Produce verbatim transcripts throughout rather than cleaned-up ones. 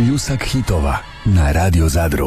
Pljusak hitova na Radio Zadru.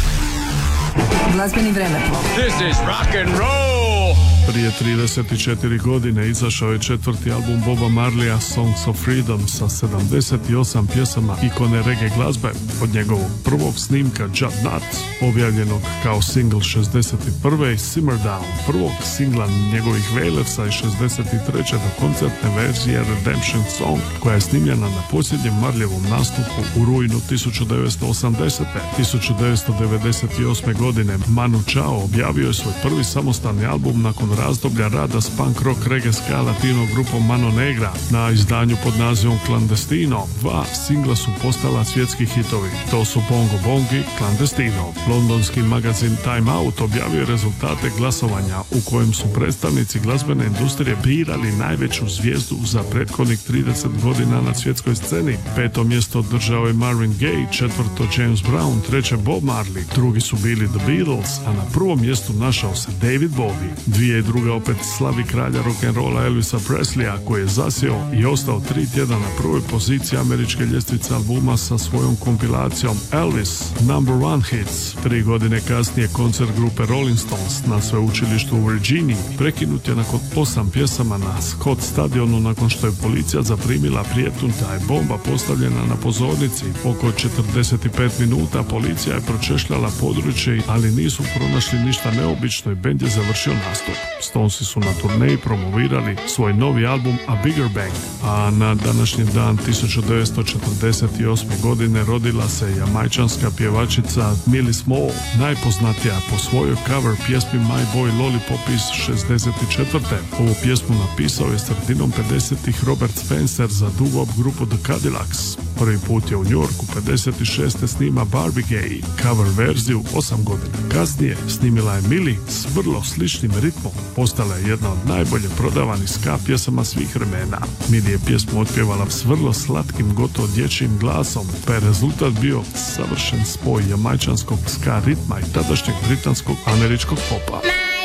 Glazbeni vremeplov. This is rock and roll. Prije trideset četiri godine izašao je četvrti album Boba Marleya Songs of Freedom sa sedamdeset osam pjesama ikone reggae glazbe. Od njegovog prvog snimka Judd Nut, objavljenog kao singl šezdeset prve i Simmer Down, prvog singla njegovih Wailersa i šezdeset treće do koncertne verzije Redemption Song, koja je snimljena na posljednjem Marleyevom nastupu u rujnu tisuću devetsto osamdesete. tisuću devetsto devedeset osme. godine Manu Chao objavio je svoj prvi samostalni album nakon razdoblja rada s punk rock reggae ska latino grupom Mano Negra. Na izdanju pod nazivom Clandestino dva singla su postala svjetski hitovi. To su Bongo Bongo i Clandestino. Londonski magazin Time Out objavio je rezultate glasovanja u kojem su predstavnici glazbene industrije birali najveću zvijezdu za prethodnih trideset godina na svjetskoj sceni. Peto mjesto držao je Marvin Gaye, četvrto James Brown, treće Bob Marley, drugi su bili The Beatles, a na prvom mjestu našao se David Bowie. Dvije i druga opet slavi kralja rock'n'rolla Elvisa Presleya, koji je zasjeo i ostao tri tjedna na prvoj poziciji američke ljestvice albuma sa svojom kompilacijom Elvis Number One Hits. Tri godine kasnije koncert grupe Rolling Stones na sveučilištu u Virginiji prekinut je nakon osam pjesama na Scott stadionu nakon što je policija zaprimila prijetnju da je bomba postavljena na pozornici. Oko četrdeset pet minuta policija je pročešljala područje, ali nisu pronašli ništa neobično i bend je završio nastup. Stonesi su na turneji promovirali svoj novi album A Bigger Bang, a na današnji dan tisuću devetsto četrdeset osme. godine rodila se jamajčanska pjevačica Millie Small, najpoznatija po svojoj cover pjesmi My Boy Lollipop iz šezdeset četvrte. Ovu pjesmu napisao je sredinom pedesetih Robert Spencer za doo-wop grupu The Cadillacs. Prvi put je u New Yorku pedeset šeste snima Barbie Gay. Cover verziju osam godina kasnije snimila je Millie s vrlo sličnim ritmom. Postala je jedna od najbolje prodavanih ska pjesama svih vremena. Millie je pjesmu otpjevala s vrlo slatkim, gotovo dječjim glasom, pa je rezultat bio savršen spoj jamajčanskog ska ritma i tadašnjeg britanskog američkog popa.